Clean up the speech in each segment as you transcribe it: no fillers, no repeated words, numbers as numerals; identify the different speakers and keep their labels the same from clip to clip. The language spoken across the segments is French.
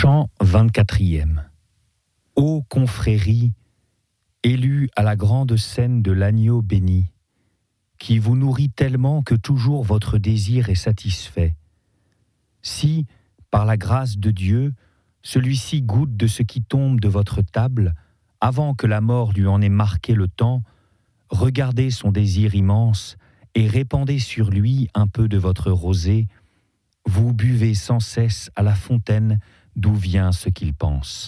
Speaker 1: Chant 24e. Ô confrérie, élue à la grande scène de l'agneau béni, qui vous nourrit tellement que toujours votre désir est satisfait. Si, par la grâce de Dieu, celui-ci goûte de ce qui tombe de votre table, avant que la mort lui en ait marqué le temps, regardez son désir immense et répandez sur lui un peu de votre rosée. Vous buvez sans cesse à la fontaine d'où vient ce qu'il pense.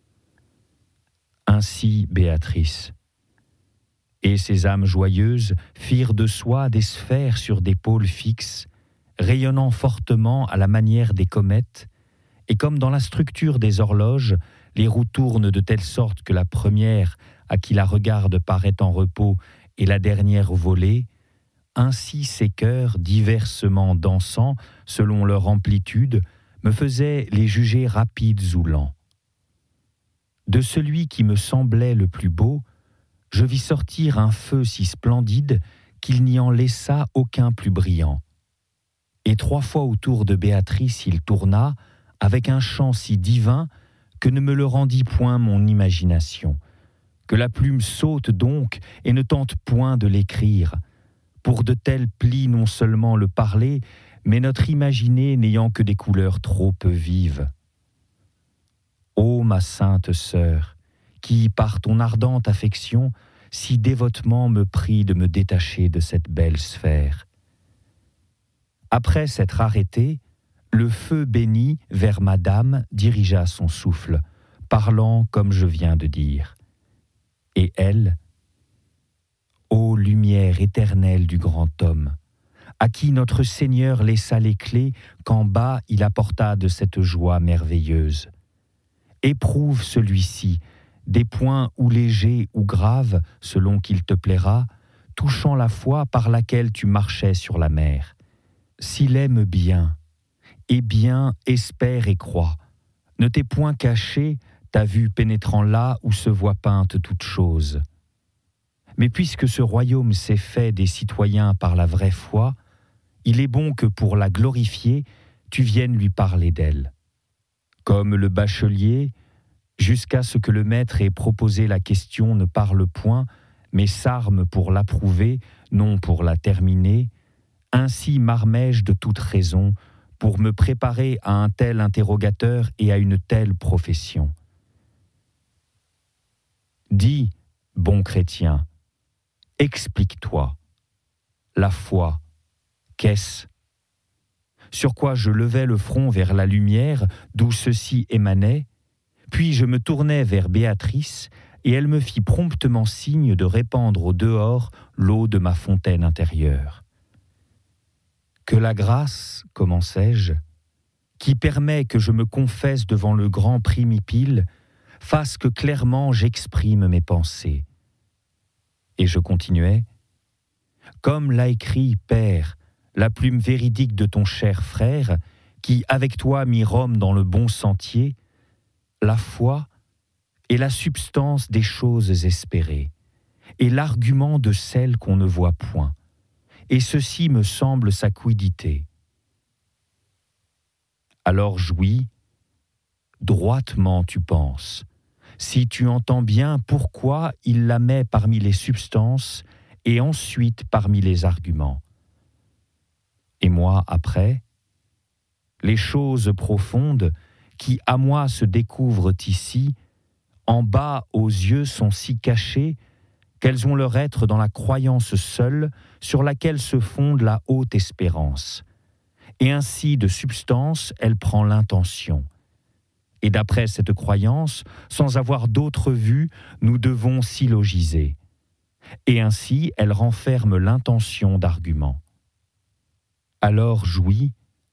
Speaker 1: Ainsi Béatrice. Et ces âmes joyeuses firent de soi des sphères sur des pôles fixes, rayonnant fortement à la manière des comètes, et comme dans la structure des horloges, les roues tournent de telle sorte que la première, à qui la regarde, paraît en repos, et la dernière volée, ainsi ces cœurs, diversement dansant, selon leur amplitude, me faisaient les juger rapides ou lents. De celui qui me semblait le plus beau, je vis sortir un feu si splendide qu'il n'y en laissa aucun plus brillant. Et 3 fois autour de Béatrice il tourna, avec un chant si divin que ne me le rendit point mon imagination, que la plume saute donc et ne tente point de l'écrire, pour de tels plis non seulement le parler, mais notre imaginé n'ayant que des couleurs trop peu vives. Ô ma sainte sœur, qui, par ton ardente affection, si dévotement me prie de me détacher de cette belle sphère. Après s'être arrêté, le feu béni vers Madame dirigea son souffle, parlant comme je viens de dire. Et elle, ô lumière éternelle du grand homme, à qui notre Seigneur laissa les clés qu'en bas il apporta de cette joie merveilleuse. Éprouve celui-ci, des points ou légers ou graves, selon qu'il te plaira, touchant la foi par laquelle tu marchais sur la mer. S'il aime bien, et bien espère et croit, ne t'es point caché, ta vue pénétrant là où se voit peinte toute chose. Mais puisque ce royaume s'est fait des citoyens par la vraie foi, il est bon que pour la glorifier, tu viennes lui parler d'elle. Comme le bachelier, jusqu'à ce que le maître ait proposé la question, ne parle point, mais s'arme pour l'approuver, non pour la terminer, ainsi m'armais-je de toute raison pour me préparer à un tel interrogateur et à une telle profession. Dis, bon chrétien, explique-toi. La foi, qu'est-ce ? Sur quoi je levai le front vers la lumière d'où ceci émanait, puis je me tournai vers Béatrice et elle me fit promptement signe de répandre au dehors l'eau de ma fontaine intérieure. Que la grâce, commençai-je, qui permet que je me confesse devant le grand primipile, fasse que clairement j'exprime mes pensées. Et je continuais, comme l'a écrit, Père, la plume véridique de ton cher frère, qui avec toi mit Rome dans le bon sentier, la foi est la substance des choses espérées, et l'argument de celles qu'on ne voit point. Et ceci me semble sa quiddité. Alors jouis, droitement tu penses, si tu entends bien pourquoi il la met parmi les substances et ensuite parmi les arguments. Et moi, après, les choses profondes qui à moi se découvrent ici, en bas aux yeux sont si cachées qu'elles ont leur être dans la croyance seule sur laquelle se fonde la haute espérance. Et ainsi de substance, elle prend l'intention. Et d'après cette croyance, sans avoir d'autre vue, nous devons syllogiser. Et ainsi, elle renferme l'intention d'argument. Alors jouis,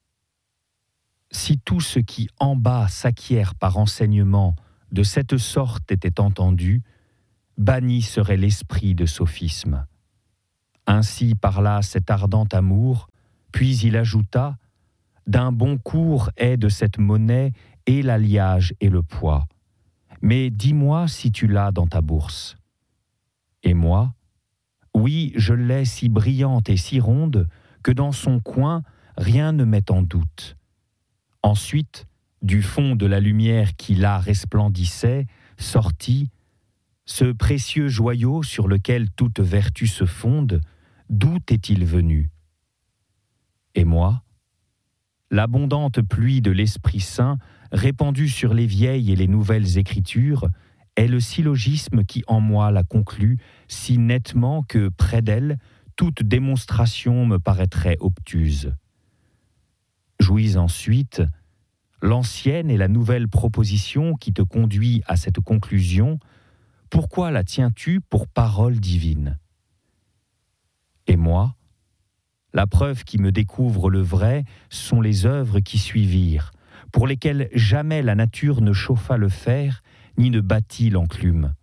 Speaker 1: si tout ce qui en bas s'acquiert par enseignement de cette sorte était entendu, banni serait l'esprit de sophisme. Ainsi parla cet ardent amour, puis il ajouta, d'un bon cours est de cette monnaie et l'alliage et le poids. Mais dis-moi si tu l'as dans ta bourse. Et moi, oui, je l'ai si brillante et si ronde que dans son coin, rien ne met en doute. Ensuite, Du fond de la lumière qui là resplendissait, sortit ce précieux joyau sur lequel toute vertu se fonde, d'où est-il venu? Et moi, l'abondante pluie de l'Esprit Saint, répandue sur les vieilles et les nouvelles Écritures, est le syllogisme qui en moi la conclut si nettement que, près d'elle, toute démonstration me paraîtrait obtuse. Jouis ensuite, l'ancienne et la nouvelle proposition qui te conduit à cette conclusion, pourquoi la tiens-tu pour parole divine? Et moi, la preuve qui me découvre le vrai sont les œuvres qui suivirent, pour lesquelles jamais la nature ne chauffa le fer, ni ne battit l'enclume.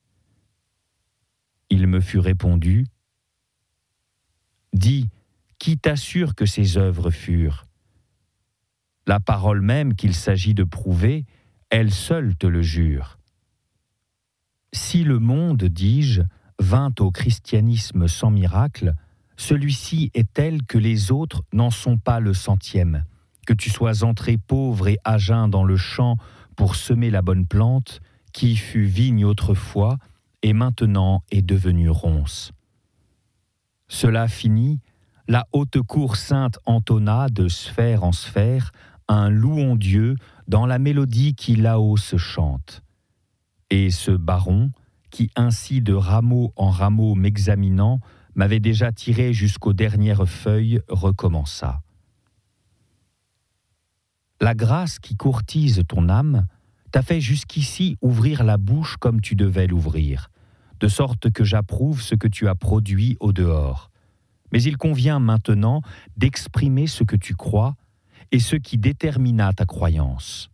Speaker 1: Il me fut répondu, « Dis, qui t'assure que ces œuvres furent? La parole même qu'il s'agit de prouver, elle seule te le jure. Si le monde, dis-je, vint au christianisme sans miracle, celui-ci est tel que les autres n'en sont pas le centième. Que tu sois entré pauvre et à jeun dans le champ pour semer la bonne plante, qui fut vigne autrefois et maintenant est devenue ronce. Cela fini, la haute cour sainte entonna de sphère en sphère un louons Dieu dans la mélodie qui là-haut se chante. Et ce baron, qui ainsi de rameau en rameau m'examinant, m'avait déjà tiré jusqu'aux dernières feuilles, recommença. La grâce qui courtise ton âme t'a fait jusqu'ici ouvrir la bouche comme tu devais l'ouvrir, de sorte que j'approuve ce que tu as produit au dehors. Mais il convient maintenant d'exprimer ce que tu crois et ce qui détermina ta croyance.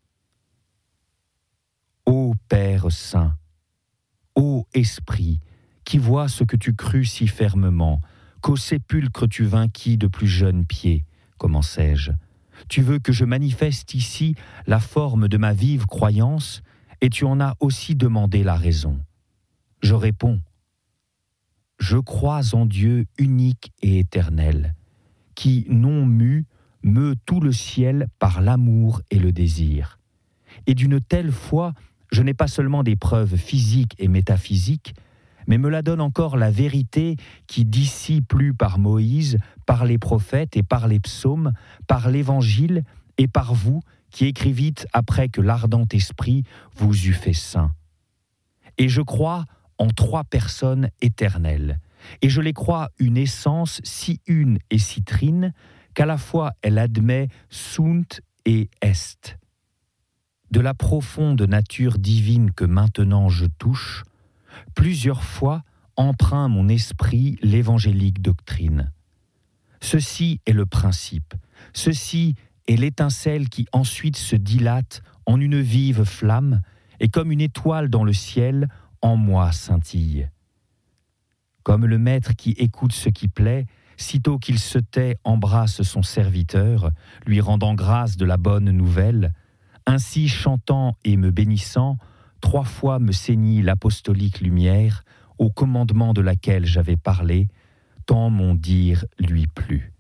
Speaker 1: Ô Père Saint, ô Esprit, qui vois ce que tu crus si fermement, qu'au sépulcre tu vainquis de plus jeunes pieds, commençai-je. Tu veux que je manifeste ici la forme de ma vive croyance, et tu en as aussi demandé la raison. Je réponds, je crois en Dieu unique et éternel, qui, non mu, meut tout le ciel par l'amour et le désir. Et d'une telle foi, je n'ai pas seulement des preuves physiques et métaphysiques, mais me la donne encore la vérité qui d'ici plut par Moïse, par les prophètes et par les psaumes, par l'Évangile et par vous qui écrivîtes après que l'ardent esprit vous eût fait saint. Et je crois en 3 personnes éternelles, et je les crois une essence si une et si trine qu'à la fois elle admet sunt et est. De la profonde nature divine que maintenant je touche, plusieurs fois empreint mon esprit l'évangélique doctrine. Ceci est le principe, ceci est l'étincelle qui ensuite se dilate en une vive flamme et comme une étoile dans le ciel, en moi scintille. Comme le maître qui écoute ce qui plaît, sitôt qu'il se tait, embrasse son serviteur, lui rendant grâce de la bonne nouvelle, ainsi chantant et me bénissant, 3 fois me ceignit l'apostolique lumière, au commandement de laquelle j'avais parlé, tant mon dire lui plut.